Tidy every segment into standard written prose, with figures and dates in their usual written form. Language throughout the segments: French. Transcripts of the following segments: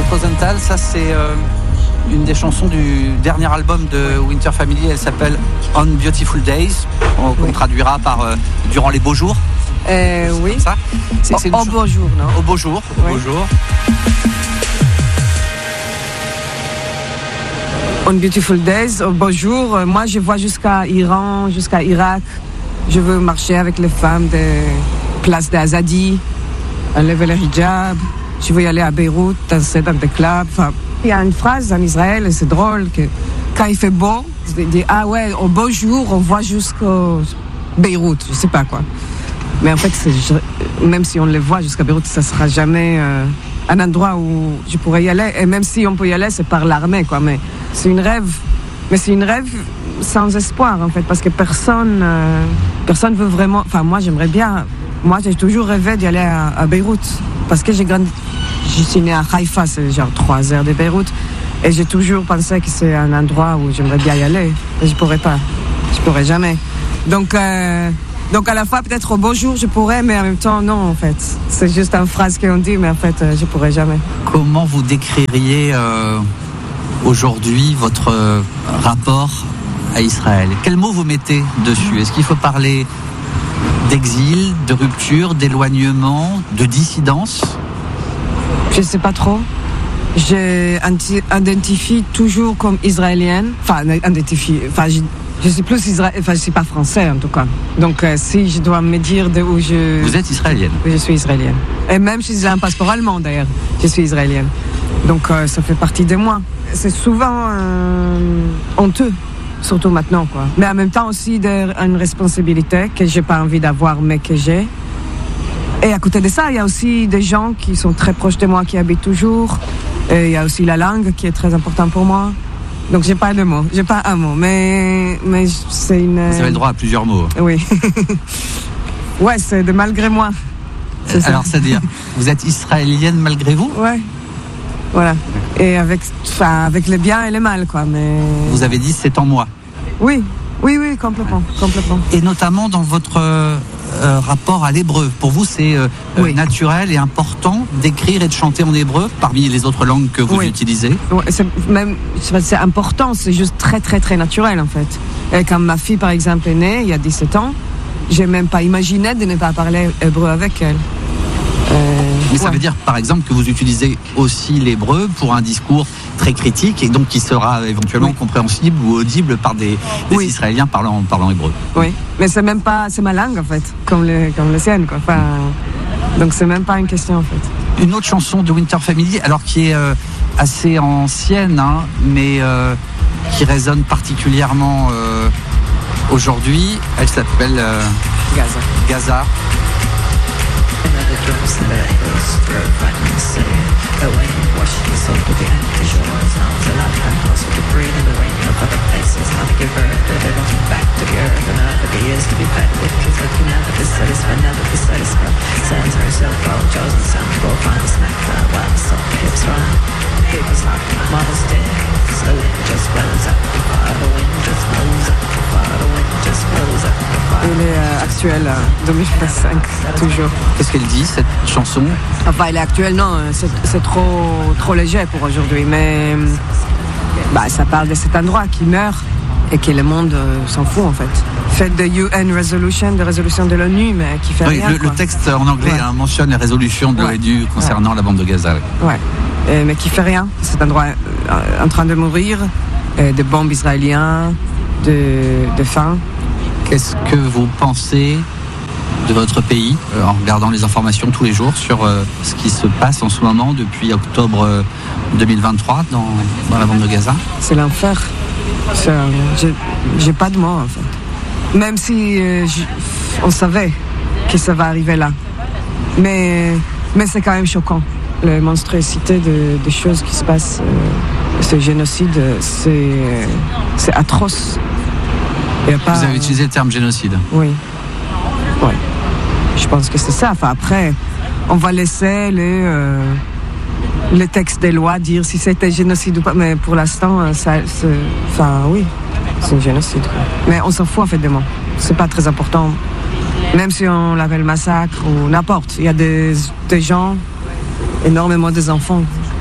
Rosenthal, ça c'est une des chansons du dernier album de Winter Family. Elle s'appelle On Beautiful Days. On traduira par durant les beaux jours. Oui. Ça c'est au beau jour, non? Au beau jour. Oui. Au beau jour. On Beautiful Days, au beau jour. Moi, je vois jusqu'à Iran, jusqu'à Irak. Je veux marcher avec les femmes des places d'Azadi, enlever le hijab. Je veux y aller à Beyrouth, danser dans des clubs. Enfin, il y a une phrase en Israël, et c'est drôle, que quand il fait beau, je dis ah ouais, au beau jour, on voit jusqu'au Beyrouth, je sais pas quoi. Mais en fait, même si on le voit jusqu'à Beyrouth, ça sera jamais un endroit où je pourrais y aller. Et même si on peut y aller, c'est par l'armée, quoi. Mais c'est une rêve. Mais c'est une rêve sans espoir, en fait, parce que personne veut vraiment. Enfin, moi, j'aimerais bien. Moi, j'ai toujours rêvé d'y aller à Beyrouth, parce que je suis née à Haïfa, c'est genre 3 heures de Beyrouth, et j'ai toujours pensé que c'est un endroit où j'aimerais bien y aller. Et je pourrais jamais. Donc à la fois, peut-être au beau jour, je pourrais, mais en même temps, non, en fait. C'est juste une phrase qu'on dit, mais en fait, je pourrais jamais. Comment vous décririez aujourd'hui votre rapport à Israël? Quels mots vous mettez dessus? Est-ce qu'il faut parler d'exil, de rupture, d'éloignement, de dissidence? Je sais pas trop. J'identifie toujours comme israélienne. Je suis plus israélienne. Enfin, je suis pas français en tout cas. Donc, si je dois me dire de où je. Vous êtes israélienne? Je suis israélienne. Et même si j'ai un passeport allemand d'ailleurs, je suis israélienne. Donc, ça fait partie de moi. C'est souvent honteux, surtout maintenant, quoi. Mais en même temps aussi une responsabilité que j'ai pas envie d'avoir, mais que j'ai. Et à côté de ça, il y a aussi des gens qui sont très proches de moi, qui habitent toujours. Et il y a aussi la langue qui est très importante pour moi. Donc j'ai pas de mots, j'ai pas un mot, mais c'est une. Vous avez le droit à plusieurs mots. Oui. Ouais, c'est de malgré moi. Alors, c'est-à-dire, vous êtes israélienne malgré vous? Ouais. Voilà. Et avec les biens et les mal, quoi. Mais. Vous avez dit c'est en moi. Oui, complètement. Et notamment dans votre rapport à l'hébreu. Pour vous, c'est naturel et important d'écrire et de chanter en hébreu parmi les autres langues que vous utilisez? Ouais, c'est important, c'est juste très, très, très naturel, en fait. Et quand ma fille, par exemple, est née, il y a 17 ans, j'ai même pas imaginé de ne pas parler hébreu avec elle. Mais ça veut dire, par exemple, que vous utilisez aussi l'hébreu pour un discours très critique et donc qui sera éventuellement compréhensible ou audible par des Israéliens parlant hébreu. Oui, mais c'est même pas, c'est ma langue en fait, comme le sienne, quoi. Enfin, donc c'est même pas une question en fait. Une autre chanson de Winter Family, alors qui est assez ancienne, hein, mais qui résonne particulièrement aujourd'hui. Elle s'appelle Gaza. Elle est actuelle, 2025, toujours. Qu'est-ce qu'elle dit, cette chanson? Enfin, elle est actuelle, non, c'est trop léger pour aujourd'hui, mais ça parle de cet endroit qui meurt et que le monde s'en fout, en fait. Fait de UN Resolution, de résolution de l'ONU, mais qui fait rien. Le texte en anglais mentionne les résolutions de l'ONU concernant la bande de Gaza. Mais qui fait rien. Cet endroit en train de mourir, de bombes israéliennes, de faim. Qu'est-ce que vous pensez de votre pays en regardant les informations tous les jours sur ce qui se passe en ce moment depuis octobre 2023 dans la bande de Gaza? C'est l'enfer. J'ai pas de mots en fait. Même si on savait que ça va arriver là. Mais c'est quand même choquant. La monstruosité des choses qui se passent. Ce génocide, c'est atroce. Vous avez utilisé le terme génocide? Oui. Ouais. Je pense que c'est ça. Enfin, après, on va laisser les textes des lois dire si c'était génocide ou pas. Mais pour l'instant, oui, c'est un génocide. Quoi. Mais on s'en fout en fait des mots. C'est pas très important. Même si on l'appelle massacre ou n'importe. Il y a des gens, énormément des enfants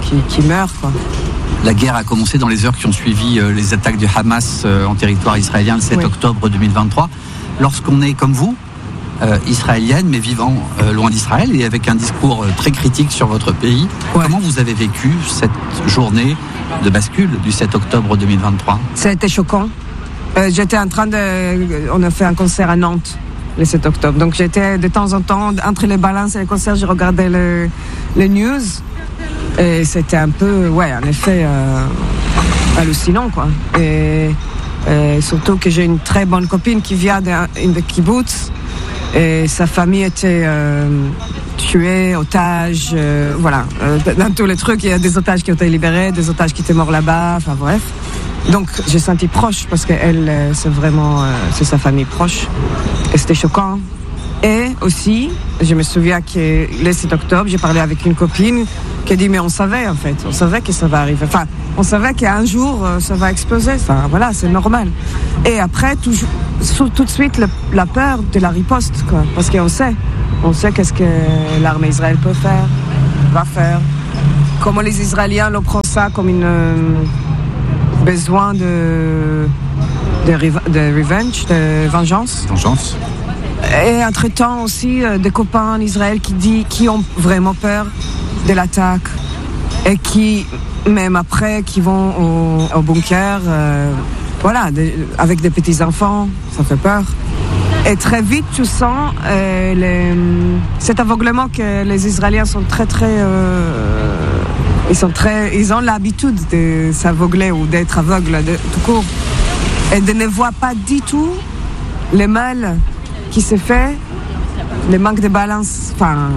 qui meurent, quoi. La guerre a commencé dans les heures qui ont suivi les attaques du Hamas en territoire israélien le 7 octobre 2023. Lorsqu'on est comme vous, israélienne, mais vivant loin d'Israël et avec un discours très critique sur votre pays, comment vous avez vécu cette journée de bascule du 7 octobre 2023 ? Ça a été choquant. J'étais en train on a fait un concert à Nantes le 7 octobre. Donc j'étais de temps en temps, entre les balances et les concerts, je regardais les news. Et c'était un peu, en effet, hallucinant, quoi. Et surtout que j'ai une très bonne copine qui vient de kibbutz. Et sa famille était tuée, otage, dans tous les trucs, il y a des otages qui ont été libérés, des otages qui étaient morts là-bas, enfin bref. Donc j'ai senti proche parce qu'elle, c'est sa famille proche. Et c'était choquant. Et aussi, je me souviens que le 7 octobre, j'ai parlé avec une copine qui a dit, mais on savait en fait, on savait que ça va arriver. Enfin, on savait qu'un jour, ça va exploser. Enfin, voilà, c'est normal. Et après, tout de suite, la peur de la riposte, quoi. Parce qu'on sait. On sait qu'est-ce que l'armée israélienne va faire. Comment les Israéliens le prennent ça comme une besoin de revenge, de vengeance. Et entre-temps aussi, des copains en Israël qui ont vraiment peur de l'attaque et qui, même après, qui vont au bunker, avec des petits-enfants, ça fait peur. Et très vite, tu sens cet aveuglement que les Israéliens sont ils ont l'habitude de s'aveugler ou d'être aveugles tout court et de ne voir pas du tout le mal qui se fait, le manque de balance,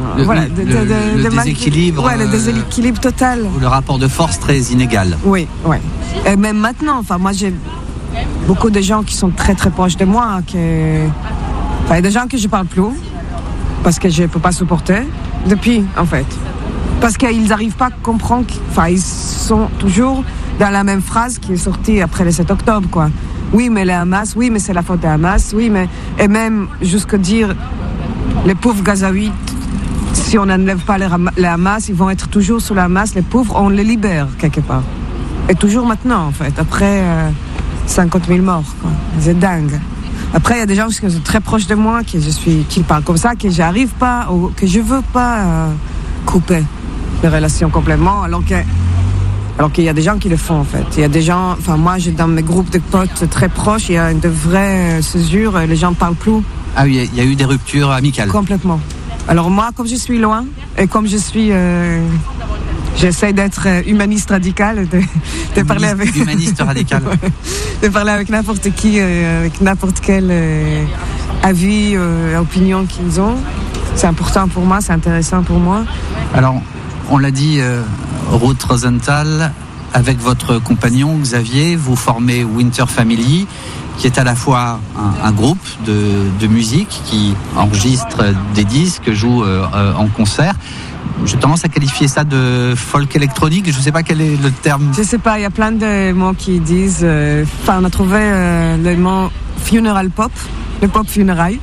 le déséquilibre, le déséquilibre total, le rapport de force très inégal. Oui. Et même maintenant, moi j'ai beaucoup de gens qui sont très très proches de moi, il y a des gens que je parle plus parce que je peux pas supporter depuis en fait. Parce qu'ils n'arrivent pas à comprendre, ils sont toujours dans la même phrase qui est sortie après le 7 octobre, quoi. Oui, mais le Hamas, oui, mais c'est la faute du Hamas, oui, mais... Et même jusqu'à dire, les pauvres Gazaouis, si on n'enlève pas le Hamas, ils vont être toujours sous le Hamas, les pauvres, on les libère quelque part. Et toujours maintenant, en fait, après 50 000 morts, quoi. C'est dingue. Après, il y a des gens qui sont très proches de moi, qui parlent comme ça, que j'arrive pas, ou que je veux pas couper les relations complètement, alors qu'il y a des gens qui le font, en fait. Il y a des gens, moi, j'ai dans mes groupes de potes très proches, il y a de vraies césures, les gens ne parlent plus. Ah oui, il y a eu des ruptures amicales. Complètement. Alors moi, comme je suis loin, et comme je suis... j'essaie d'être humaniste radical, de parler avec... Humaniste radical. De parler avec n'importe qui, avec n'importe quel avis, opinion qu'ils ont. C'est important pour moi, c'est intéressant pour moi. Alors, on l'a dit, Ruth Rosenthal, avec votre compagnon Xavier, vous formez Winter Family, qui est à la fois un groupe de musique qui enregistre des disques, joue en concert. J'ai tendance à qualifier ça de folk électronique. Je ne sais pas quel est le terme. Je ne sais pas, il y a plein de mots qui disent... on a trouvé le mot funeral pop, le pop funérailles.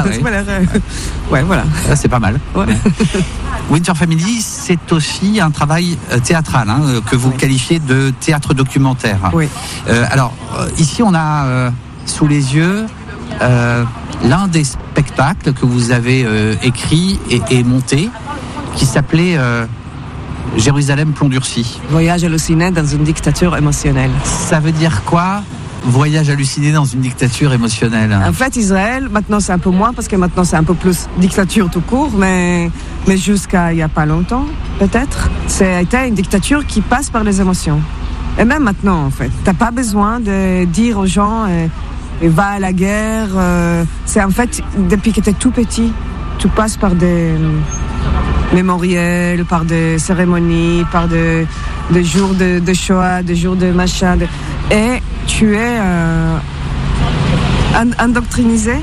Voilà. Ça, c'est pas mal. Ouais. Winter Family, c'est aussi un travail théâtral, que vous qualifiez de théâtre documentaire. Oui. Alors, ici, on a sous les yeux l'un des spectacles que vous avez écrit et monté, qui s'appelait Jérusalem plomb durci. Voyage halluciné dans une dictature émotionnelle. Ça veut dire quoi ? Voyage halluciné dans une dictature émotionnelle. En fait, Israël, maintenant c'est un peu moins, parce que maintenant c'est un peu plus dictature tout court, mais jusqu'à il n'y a pas longtemps, peut-être, c'était une dictature qui passe par les émotions. Et même maintenant, en fait, t'as pas besoin de dire aux gens va à la guerre. C'est en fait, depuis que t'es tout petit, tu passes par des mémoriels, par des cérémonies, par des jours de Shoah, des jours de machin, et tu es endoctriné,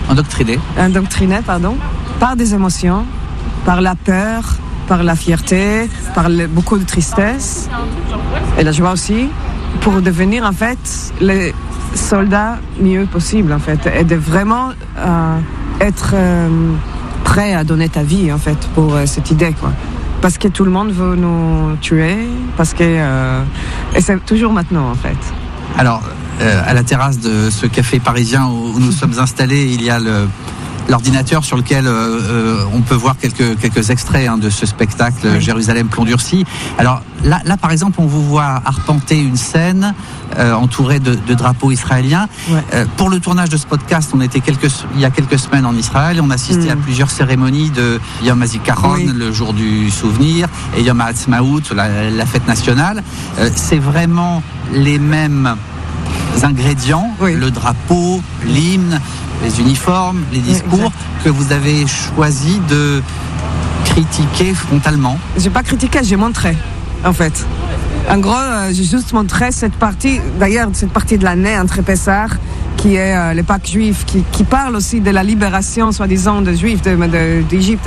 par des émotions, par la peur, par la fierté, par beaucoup de tristesse et la joie aussi, pour devenir en fait les soldats mieux possible en fait, et de vraiment être prêt à donner ta vie en fait pour cette idée, quoi. parce que tout le monde veut nous tuer, parce que et c'est toujours maintenant en fait. Alors, à la terrasse de ce café parisien où nous sommes installés, il y a l'ordinateur sur lequel on peut voir quelques extraits de ce spectacle, oui. Jérusalem plomb durci. Alors là, par exemple, on vous voit arpenter une scène entourée de drapeaux israéliens. Ouais. Pour le tournage de ce podcast, on était il y a quelques semaines en Israël et on assistait à plusieurs cérémonies de Yom HaZikaron, oui. le jour du souvenir, et Yom HaAtzmaut, la fête nationale. C'est vraiment les mêmes ingrédients, oui. Le drapeau, l'hymne, les uniformes, les discours, que vous avez choisi de critiquer frontalement. J'ai pas critiqué, j'ai montré, en fait. En gros, j'ai juste montré cette partie, d'ailleurs, cette partie de l'année entre Pessah, qui est le Pâques juif, qui parle aussi de la libération, soi-disant, des Juifs d'Égypte,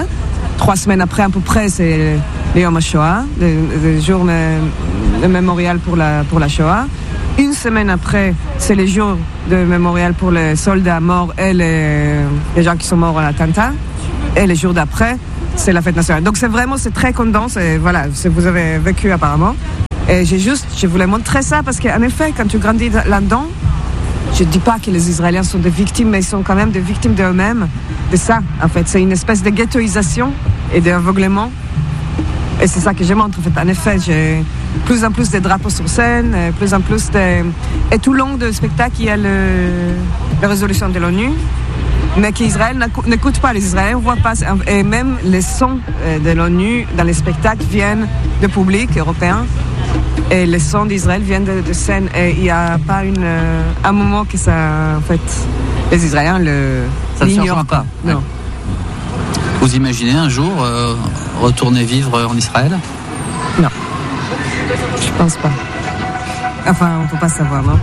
3 semaines après, à peu près, c'est le Yom HaShoah, le jour le mémorial pour la Shoah. 1 semaine après, c'est le jour de mémorial pour les soldats morts et les gens qui sont morts à l'attentat. Et le jour d'après, c'est la fête nationale. Donc c'est très condensé. Voilà, vous avez vécu apparemment. Et je voulais montrer ça parce qu'en effet, quand tu grandis là-dedans, je ne dis pas que les Israéliens sont des victimes, mais ils sont quand même des victimes d'eux-mêmes. De ça, en fait. C'est une espèce de ghettoisation et d'aveuglement. Et c'est ça que je montre. En fait, en effet, j'ai plus en plus de drapeaux sur scène, plus en plus de... Et tout le long du spectacle, il y a la résolution de l'ONU, mais qu'Israël n'écoute pas. Les Israéliens ne voient pas. Et même les sons de l'ONU dans les spectacles viennent du public européen. Et les sons d'Israël viennent de scène. Et il n'y a pas un moment que ça... En fait, les Israéliens ça ne changera pas. Non. Ouais. Vous imaginez un jour retourner vivre en Israël ? Non. Je pense pas. Enfin, on peut pas savoir, non ?